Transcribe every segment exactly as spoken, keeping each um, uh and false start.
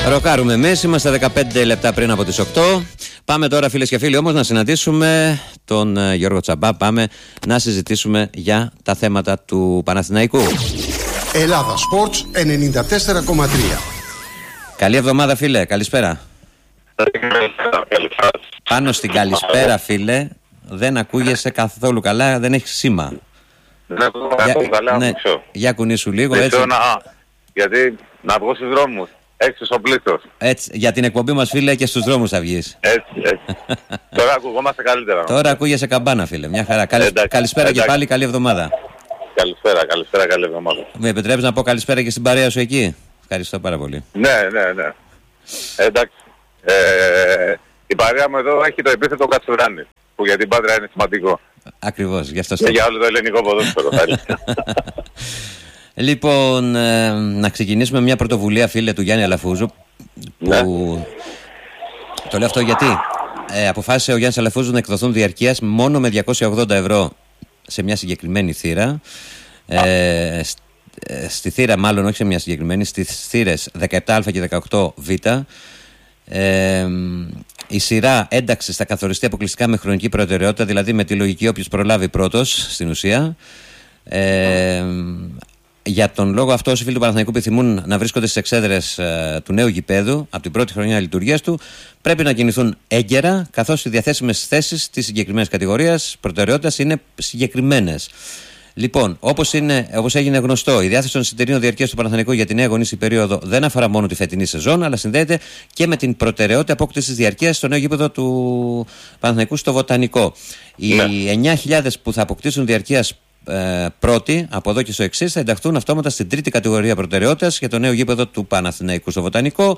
Ροκάρουμε εμείς, είμαστε δεκαπέντε λεπτά πριν από τις οκτώ. Πάμε τώρα, φίλες και φίλοι, όμως να συναντήσουμε τον uh, Γιώργο Τσαμπά. Πάμε να συζητήσουμε για τα θέματα του Παναθηναϊκού. Ελλάδα Sports ενενήντα τέσσερα κόμμα τρία. Καλή εβδομάδα, φίλε, καλησπέρα. Πάνω στην καλησπέρα, φίλε, δεν ακούγεσαι καθόλου καλά, δεν έχει σήμα. Δεν ακούω καθόλου καλά, ναι, για κουνήσου λίγο, έτσι. Να, γιατί να βγω στους δρόμους, έξω στο πλήθος. Έτσι, για την εκπομπή μας, φίλε, και στους δρόμους θα βγεις. Έτσι, έτσι. Τώρα ακουγόμαστε καλύτερα. Τώρα ακούγεσαι καμπάνα, φίλε, μια χαρά. Καλη... εντάξει, καλησπέρα εντάξει. Και πάλι, καλή εβδομάδα. Καλησπέρα, καλησπέρα, καλή εβδομάδα. Με επιτρέπεις να πω καλησπέρα και στην παρέα σου εκεί? Ευχαριστώ πάρα πολύ. Ναι, ναι, ναι. Εντάξει. Ε, η παρέα μου εδώ έχει το επίθετο Κατσουράνη, που για την Πάτρα είναι σημαντικό. Ακριβώς, γι' αυτό. Και για όλο το ελληνικό ποδόσφαιρο. Λοιπόν, ε, να ξεκινήσουμε μια πρωτοβουλία, φίλε, του Γιάννη Αλαφούζου. Που... Ναι. Το λέω αυτό γιατί ε, αποφάσισε ο Γιάννης Αλαφούζου να εκδοθούν διαρκείας μόνο με διακόσια ογδόντα ευρώ σε μια συγκεκριμένη θύρα. Ε, στη θύρα, μάλλον όχι σε μια συγκεκριμένη, στις θύρες δεκαεπτά α και δεκαοκτώ β. Ε, η σειρά ένταξης θα καθοριστεί αποκλειστικά με χρονική προτεραιότητα, δηλαδή με τη λογική όποιος προλάβει πρώτος στην ουσία. Ε, για τον λόγο αυτό, όσοι φίλοι του Παναθηναϊκού επιθυμούν να βρίσκονται στις εξέδρες ε, του νέου γηπέδου από την πρώτη χρονιά λειτουργίας του, πρέπει να κινηθούν έγκαιρα, καθώς οι διαθέσιμες θέσεις της συγκεκριμένης κατηγορίας προτεραιότητας είναι συγκεκριμένες. Λοιπόν, όπως, είναι, όπως έγινε γνωστό, η διάθεση των εισιτηρίων διαρκείας του Παναθηναϊκού για την νέα αγωνιστική περίοδο δεν αφορά μόνο τη φετινή σεζόν, αλλά συνδέεται και με την προτεραιότητα απόκτησης διαρκείας στο νέο γήπεδο του Παναθηναϊκού στο Βοτανικό. Οι ναι. εννιά χιλιάδες που θα αποκτήσουν διαρκείας ε, πρώτη, από εδώ και στο εξής, θα ενταχθούν αυτόματα στην τρίτη κατηγορία προτεραιότητας για το νέο γήπεδο του Παναθηναϊκού στο Βοτανικό.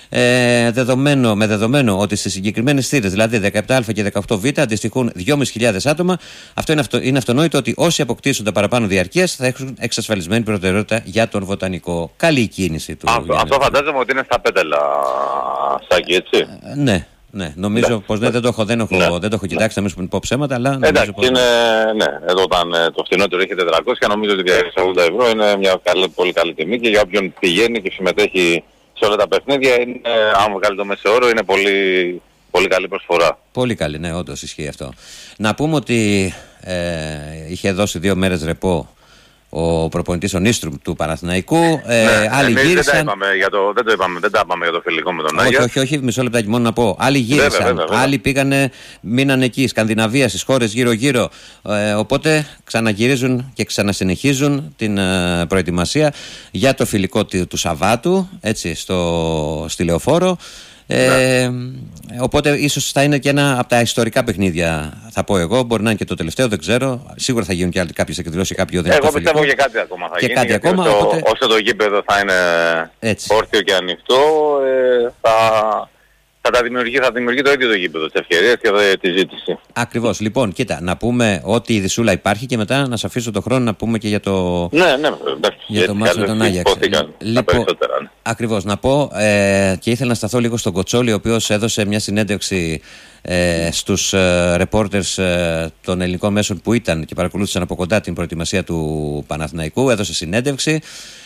Ε, δεδομένο, με δεδομένο ότι στις συγκεκριμένες θύρες, δηλαδή δεκαεπτά α και δεκαοκτώ β, αντιστοιχούν δυόμισι χιλιάδες άτομα, αυτό είναι, αυτο, είναι αυτονόητο ότι όσοι αποκτήσουν τα παραπάνω διαρκείας θα έχουν εξασφαλισμένη προτεραιότητα για τον Βοτανικό. Καλή κίνηση του. Αυτό, αυτό φαντάζομαι ότι είναι στα πέταλα, Σάκη, έτσι. Ε, ναι. Ναι, νομίζω ναι, πως ναι, δεν, το έχω, δεν, έχω, ναι, δεν το έχω κοιτάξει, να μην πω ψέματα, αλλά εντάξει, πως... είναι, ναι, εδώ όταν το φθηνότερο έχει τετρακόσια, νομίζω ότι διακόσια ογδόντα ευρώ είναι μια καλή, πολύ καλή τιμή και για όποιον πηγαίνει και συμμετέχει σε όλα τα παιχνίδια, είναι, αν βγάλει το μέσο όρο, είναι πολύ, πολύ καλή προσφορά. Πολύ καλή, ναι, όντως ισχύει αυτό. Να πούμε ότι ε, είχε δώσει δύο μέρες ρεπό ο προπονητής ο Νίστρουμ του Παναθηναϊκού. Ε, ναι, άλλοι εμείς γύρισαν. Δεν, τα είπαμε για το, δεν το είπαμε, δεν τα είπαμε για το φιλικό με τον Άγιο. Όχι, όχι, όχι, μισό λεπτάκι μόνο να πω. Άλλοι γύρισαν. Βέβαια, βέβαια, βέβαια. Άλλοι πήγανε, μείναν εκεί, Σκανδιναβία, στις χώρες γύρω-γύρω. Ε, οπότε ξαναγυρίζουν και ξανασυνεχίζουν την ε, προετοιμασία για το φιλικό του, του Σαββάτου, έτσι, στο, στη Λεωφόρο. Ε, ναι. Οπότε ίσως θα είναι και ένα από τα ιστορικά παιχνίδια, θα πω εγώ. Μπορεί να είναι και το τελευταίο, δεν ξέρω. Σίγουρα θα γίνουν και κάποιες εκδηλώσεις, κάποιο δεν. Εγώ πιστεύω και κάτι ακόμα θα και γίνει. Κάτι ακόμα, όσο, οπότε... όσο το γήπεδο θα είναι έτσι όρθιο και ανοιχτό, ε, θα, θα, τα δημιουργεί, θα δημιουργεί το ίδιο το γήπεδο τις ευκαιρίες και τη ζήτηση. Ακριβώς. Λοιπόν, κοίτα, να πούμε ότι η Δυσούλα υπάρχει και μετά να σε αφήσω το χρόνο να πούμε και για το, ναι, ναι, εντάξει, για το μάτσο με τον Άγιαξ. Λοιπόν, ναι. ακριβώς, να πω ε, και ήθελα να σταθώ λίγο στον Κοτσόλη, ο οποίος έδωσε μια συνέντευξη ε, στους ε, reporters ε, των ελληνικών μέσων που ήταν και παρακολούθησαν από κοντά την προετοιμασία του Παναθηναϊκού. Έδωσε συνέντευξη,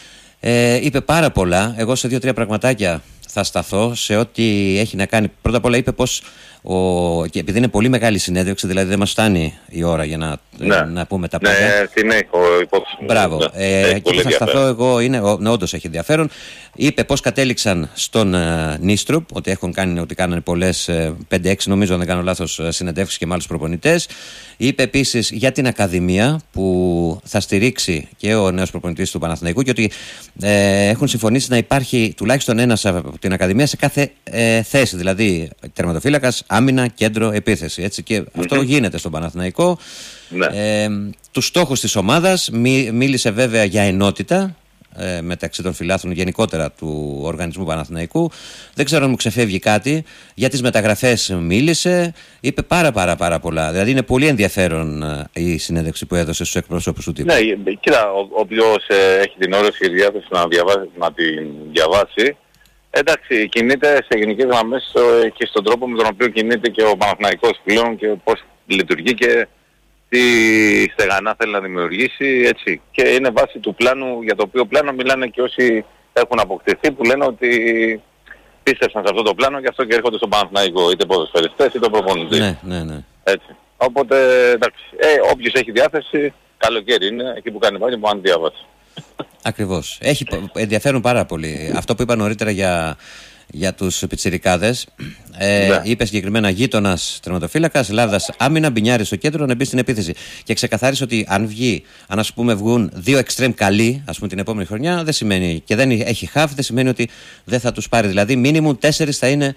ε, είπε πάρα πολλά. Εγώ σε δύο-τρία πραγματάκια θα σταθώ σε ό,τι έχει να κάνει. Πρώτα απ' όλα είπε πως ο... και επειδή είναι πολύ μεγάλη συνέντευξη, δηλαδή δεν μας φτάνει η ώρα για να, ναι. να πούμε τα πάντα. Ναι, την έχω υπόψη. Μπράβο. Ναι. Ε, εκεί που θα σταθώ εγώ είναι, ναι, όντως έχει ενδιαφέρον. Είπε πως κατέληξαν στον uh, Νίστρουπ, ότι έχουν κάνει, ότι κάνανε πολλές, uh, πέντε έξι νομίζω αν δεν κάνω λάθος, συνεντεύξεις και με άλλους προπονητές. Είπε επίσης για την Ακαδημία που θα στηρίξει και ο νέος προπονητής του Παναθηναϊκού και ότι ε, έχουν συμφωνήσει να υπάρχει τουλάχιστον ένας από την Ακαδημία σε κάθε ε, θέση, δηλαδή τερματοφύλακας, άμυνα, κέντρο, επίθεση. Έτσι, και mm-hmm. αυτό γίνεται στον Παναθηναϊκό. Ναι. Ε, τους στόχους της ομάδας, μί, μίλησε βέβαια για ενότητα ε, μεταξύ των φιλάθλων γενικότερα του οργανισμού Παναθηναϊκού. Δεν ξέρω αν μου ξεφεύγει κάτι. Για τις μεταγραφές μίλησε, είπε πάρα πάρα πάρα πολλά. Δηλαδή είναι πολύ ενδιαφέρον ε, η συνέντευξη που έδωσε στους εκπροσώπους του τύπου. Ναι, κοίτα, ο οποίος ε, έχει την όρεξη και τη διάθεση να, διαβάσει, να την διαβάσει, εντάξει, κινείται σε γενικές γραμμές ε, και στον τρόπο με τον οποίο κινείται και ο Παναθηναϊκός πλέον και πώς λειτουργεί και τι στεγανά θέλει να δημιουργήσει, έτσι. Και είναι βάση του πλάνου, για το οποίο πλάνο μιλάνε και όσοι έχουν αποκτηθεί, που λένε ότι πίστευσαν σε αυτό το πλάνο και αυτό και έρχονται στον Παναθηναϊκό, είτε ποδοσφαιριστές είτε προπονητές. Ναι, ναι, ναι. Έτσι. Οπότε εντάξει, ε, όποιος έχει διάθεση, καλοκαίρι είναι, εκεί που κάνει πάλι που αν διάβαση. Ακριβώς. Έχει ενδιαφέρον πάρα πολύ. Αυτό που είπα νωρίτερα για, για τους πιτσιρικάδες, ε, ναι. είπε συγκεκριμένα γείτονας τερματοφύλακας, Λάβδας άμυνα, Μπινιάρης στο κέντρο, να μπει στην επίθεση. Και ξεκαθάρισε ότι αν βγει, αν ας πούμε βγουν δύο εξτρέμ καλοί, ας πούμε την επόμενη χρονιά, δεν σημαίνει, και δεν έχει χαφ, δεν σημαίνει ότι δεν θα τους πάρει. Δηλαδή, μίνιμουμ τέσσερις θα είναι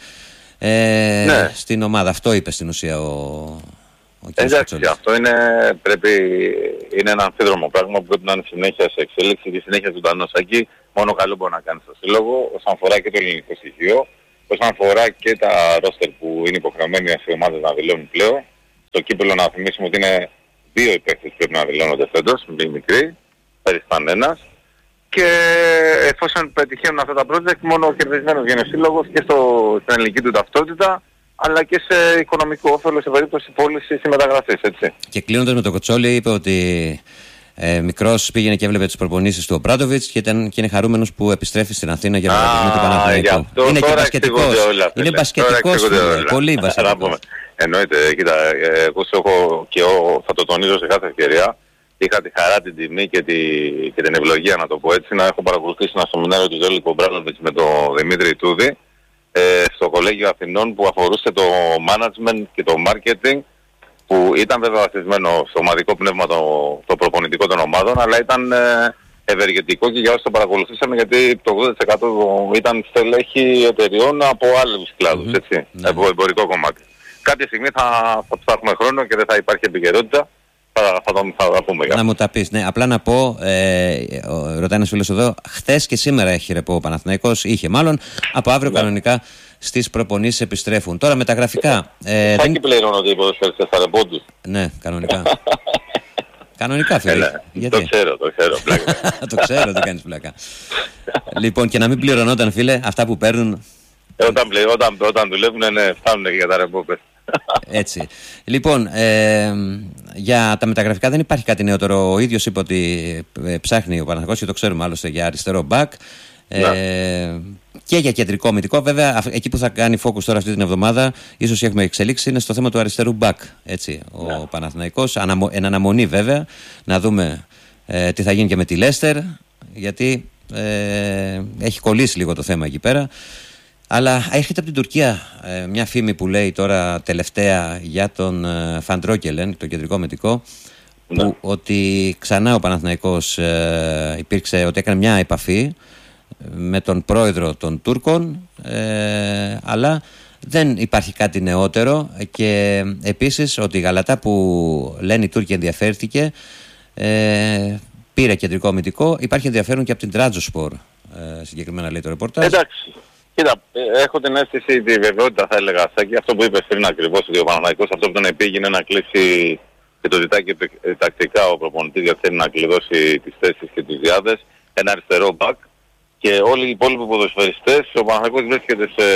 ε, ναι. στην ομάδα. Αυτό είπε στην ουσία ο. Εντάξει, αυτό είναι, πρέπει, είναι ένα αμφίδρομο πράγμα που πρέπει να είναι συνέχεια σε εξέλιξη και συνέχεια ζωντανός. Εκεί μόνο καλό μπορεί να κάνει στο σύλλογο, όσον αφορά και το ελληνικό στοιχείο, όσον αφορά και τα ρόστερ που είναι υποχρεωμένοι σε ομάδες να δηλώνουν πλέον. Στο κύπελλο να θυμίσουμε ότι είναι δύο οι παίκτες που πρέπει να δηλώνονται φέτος, μη μικροί, περιστάν ένας. Και εφόσον πετυχαίνουν αυτά τα project, μόνο ο κερδισμένος βγαίνει ο σύλλογος και στο, στην ελληνική του ταυτότητα, αλλά και σε οικονομικό όφελο σε περίπτωση πώλησης ή μεταγραφής, έτσι. Και κλείνοντας με το Κοτσόλι, είπε ότι ε, μικρός πήγαινε και έβλεπε τις προπονήσεις του Ομπράντοβιτς και, και είναι χαρούμενος που επιστρέφει στην Αθήνα για να δει του Παναθηναϊκού. Είναι και μπασκετικός. Είναι μπασκετικός, πολύ μπασκετικός. Εννοείται, κοίτα, εγώ έχω και εγώ θα το τονίζω σε κάθε ευκαιρία. Είχα τη χαρά, την τιμή και, τη, και την ευλογία, να το πω έτσι, να έχω παρακολουθήσει ένα σεμινάριο του Ζέλικο Ομπράντοβιτς με τον Δημήτρη Τούδη στο Κολέγιο Αθηνών που αφορούσε το management και το marketing, που ήταν βέβαια βασισμένο στο ομαδικό πνεύμα το, το προπονητικό των ομάδων, αλλά ήταν ε, ευεργετικό και για όσοι το παρακολουθήσαμε, γιατί το ογδόντα τοις εκατό ήταν στελέχη εταιριών από άλλους κλάδους, mm-hmm. έτσι, mm-hmm. από εμπορικό κομμάτι. Κάποια στιγμή θα, θα ψάχνουμε χρόνο και δεν θα υπάρχει επικαιρότητα. Θα, θα, το, θα, θα πούμε, να μου τα πεις, ναι. Απλά να πω, ε, ρωτάει ένας φίλος εδώ, χθες και σήμερα έχει ρεπό ο Παναθηναϊκός, είχε μάλλον, από αύριο ναι. κανονικά στις προπονήσεις επιστρέφουν. Τώρα με τα γραφικά. Ε, δεν... πληρώνονται οι ποδοσφαιριστές στα ρεπό τους. Ναι, κανονικά. Κανονικά, φίλε. Ναι, γιατί? Το ξέρω, το ξέρω. Πλάκα. Το ξέρω, δεν κάνεις πλάκα. Λοιπόν, και να μην πληρωνόταν, φίλε, αυτά που παίρνουν. Ε, όταν, όταν, όταν δουλεύουν, ναι, φτάνουν και για τα ρεπό. Έτσι. Λοιπόν, ε, για τα μεταγραφικά δεν υπάρχει κάτι νεότερο. Ο ίδιος είπε ότι ε, ψάχνει ο Παναθηναϊκός και το ξέρουμε άλλωστε για αριστερό μπακ. Ε, και για κεντρικό αμυντικό. Βέβαια, εκεί που θα κάνει focus τώρα αυτή την εβδομάδα, ίσως έχουμε εξελίξει, είναι στο θέμα του αριστερού μπακ. Έτσι, ο yeah. Παναθηναϊκός, αναμο, εν αναμονή βέβαια, να δούμε ε, τι θα γίνει και με τη Λέστερ, γιατί ε, έχει κολλήσει λίγο το θέμα εκεί πέρα. Αλλά έρχεται από την Τουρκία ε, μια φήμη που λέει τώρα τελευταία για τον ε, Φαντρόκελεν, το κεντρικό αμυντικό, ναι. που, ότι ξανά ο Παναθηναϊκός ε, υπήρξε, ότι έκανε μια επαφή με τον πρόεδρο των Τούρκων, ε, αλλά δεν υπάρχει κάτι νεότερο, και επίσης ότι η Γαλατά, που λένε οι Τούρκοι ενδιαφέρθηκε, ε, πήρε κεντρικό αμυντικό. Υπάρχει ενδιαφέρον και από την Τράτζοσπορ, ε, συγκεκριμένα λέει το ρεπορτάζ. Εντάξει. Κοίτα, έχω την αίσθηση, τη βεβαιότητα θα έλεγα, Σάκη, αυτό που είπες πριν ακριβώς, ότι ο Παναθηναϊκός αυτό που τον επήγαινε να κλείσει και το ζητάει και τακτικά ο προπονητής, γιατί θέλει να κλειδώσει τις θέσεις και τις διάδες, ένα αριστερό μπακ, και όλοι οι υπόλοιποι ποδοσφαιριστές, ο Παναθηναϊκός βρίσκεται σε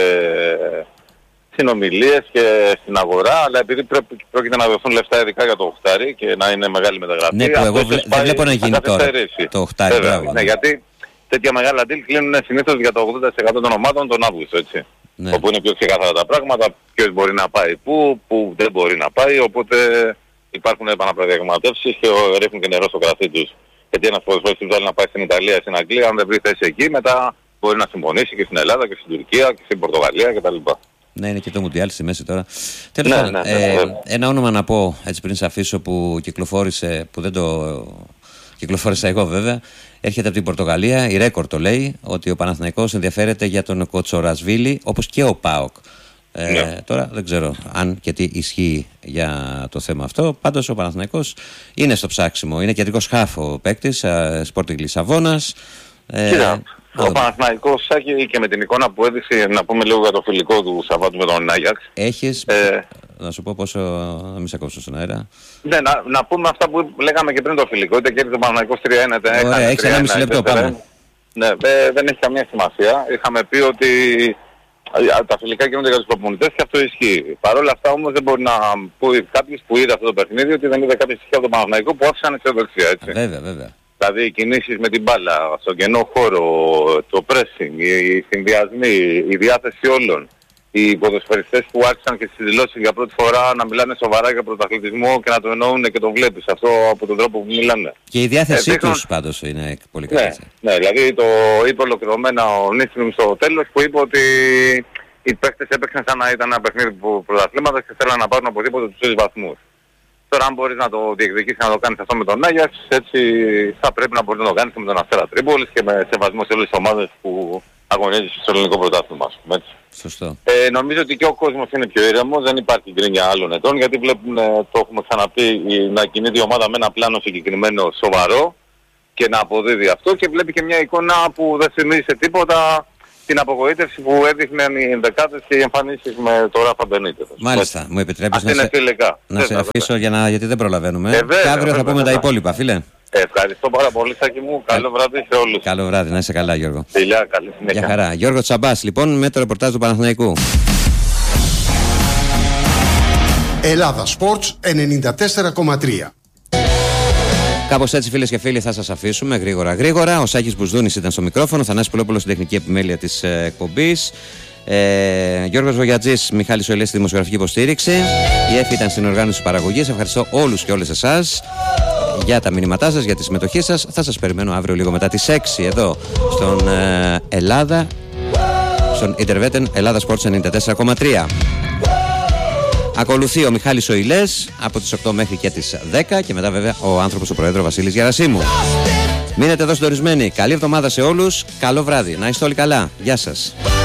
συνομιλίες και στην αγορά, αλλά επειδή πρόκειται να δοθούν λεφτά ειδικά για το οχτάρι και να είναι μεγάλη μεταγραφή. Ναι, που εγώ βλέ, δεν βλέπω να γίνει τώρα το οχτάρι. Βέβαια, μπράβο, ναι, γιατί τέτοια μεγάλα deal κλείνουν συνήθως για το ογδόντα τοις εκατό των ομάδων τον Αύγουστο, έτσι. Ναι. Όπου είναι πιο ξεκάθαρα τα πράγματα, ποιος μπορεί να πάει πού, πού δεν μπορεί να πάει, οπότε υπάρχουν επαναπροδιαγματεύσεις και ρίχνουν και νερό στο κρασί τους. Γιατί ένας ποδοσφαιριστής θέλει να πάει στην Ιταλία ή στην Αγγλία, αν δεν βρει θέση εκεί, μετά μπορεί να συμφωνήσει και στην Ελλάδα και στην Τουρκία και στην Πορτογαλία κτλ. Ναι, είναι και το Μουντιάλ στη μέση τώρα. Τέλος πάντων, ναι, ναι, ναι, ναι. ε, ένα όνομα να πω έτσι πριν σε αφήσω, που κυκλοφόρησε, που δεν το κυκλοφόρησα εγώ βέβαια, έρχεται από την Πορτογαλία. Η Ρέκορ το λέει ότι ο Παναθηναϊκός ενδιαφέρεται για τον Κοτσορασβίλη, όπως και ο ΠΑΟΚ. Ε, ναι. Τώρα δεν ξέρω αν και τι ισχύει για το θέμα αυτό. Πάντως ο Παναθηναϊκός είναι στο ψάξιμο. Είναι κεντρικός χάφ ο παίκτης, Sporting Λισαβόνας. Ε, Κοίτα, ο Παναθηναϊκός έχει και με την εικόνα που έδειξε, να πούμε λίγο για το φιλικό του Σαββάτου με τον Άγιαξ. Έχεις, ε, να σου πω πόσο, να μην σε κόψω στον αέρα. Ναι, να, να πούμε αυτά που λέγαμε και πριν το φιλικό, είτε κέρδισε ο Παναθηναϊκός τρία ένα. Ωραία, έχεις ένα μισή λεπτό, πάμε. Ναι, ε, δεν έχει καμία σημασία. Είχαμε πει ότι τα φιλικά γίνονται για τους προπονητές και αυτό ισχύει. Παρ' όλα αυτά όμως δεν μπορεί να πει κάποιος που είδε αυτό το παιχνίδι ότι δεν είδε κάποια στοιχεία από τον Παναθηναϊκό που άφησαν αισιοδοξία, έτσι. Βέβαια, βέβαια. Δηλαδή οι κινήσεις με την μπάλα, στον κενό χώρο, το pressing, οι συνδυασμοί, η διάθεση όλων. Οι ποδοσφαιριστές που άρχισαν και στις δηλώσεις για πρώτη φορά να μιλάνε σοβαρά για πρωταθλητισμό και να το εννοούν και το βλέπεις αυτό από τον τρόπο που μιλάνε. Και η διάθεσή ε, τους πάντως είναι πολύ καλή. Ναι, ναι, δηλαδή το είπε ολοκληρωμένα ο Νίστριμ στο τέλος που είπε ότι οι παίκτες έπαιξαν σαν να ήταν ένα παιχνίδι πρωταθλήματος και θέλαν να πάρουν οπωσδήποτε τους τρεις βαθμούς. Τώρα αν μπορείς να το διεκδικήσεις να το κάνεις αυτό με τον Άγιαξ, έτσι θα πρέπει να μπορείς να το κάνεις και με τον Αστέρα Τρίπολης και με σεβασμό σε όλες τις ομάδες που αγωνίζονται στο ελληνικό πρωτάθλημα, ας πούμε, έτσι. Σωστό. Ε, νομίζω ότι και ο κόσμος είναι πιο ήρεμος, δεν υπάρχει γκρίνια άλλων ετών, γιατί βλέπουν, το έχουμε ξαναπεί, να κινείται η ομάδα με ένα πλάνο συγκεκριμένο σοβαρό και να αποδίδει αυτό και βλέπει και μια εικόνα που δεν θυμίζει σε τίποτα την απογοήτευση που έδειχναν οι ενδεκάδες και οι εμφανίσεις με το Ράφα Μπενίτες. Μάλιστα, μου επιτρέπεις να, σε... να σε αφήσω για να... γιατί δεν προλαβαίνουμε. Ε, βέβαια, και αύριο βέβαια, θα πούμε βέβαια. τα υπόλοιπα, φίλε. Ευχαριστώ πάρα πολύ, Σάκη μου. Καλό βράδυ σε όλους. Καλό βράδυ, να είσαι καλά, Γιώργο. Φιλιά, καλή συνέχεια. Για χαρά. Γιώργο Τσαμπάς, λοιπόν, με το ρεπορτάζ του Παναθηναϊκού. Ελλάδα Sports ενενήντα τέσσερα κόμμα τρία. Κάπως έτσι, φίλες και φίλοι, θα σας αφήσουμε γρήγορα γρήγορα. Ο Σάκης Μπουσδούνης ήταν στο μικρόφωνο, Θανάσης Πουλόπουλος στην τεχνική επιμέλεια της ε, εκπομπής. Ε, Γιώργος Βογιατζής, Μιχάλης Οηλές στη δημοσιογραφική υποστήριξη. Η Εφη ήταν στην οργάνωση παραγωγής. Ευχαριστώ όλους και όλες εσάς για τα μηνύματά σας, για τη συμμετοχή σας. Θα σας περιμένω αύριο λίγο μετά τις έξι εδώ στον ε, Ελλάδα, στον Ιντερβέτεν Ελλάδα Sports ενενήντα τέσσερα κόμμα τρία. Ακολουθεί ο Μιχάλης Οηλές από τις οκτώ μέχρι και τις δέκα και μετά βέβαια ο άνθρωπος του Προέδρου Βασίλης Γερασίμου. Μείνετε εδώ συντονισμένοι. Καλή εβδομάδα σε όλους. Καλό βράδυ. Να είστε όλοι καλά. Γεια σας.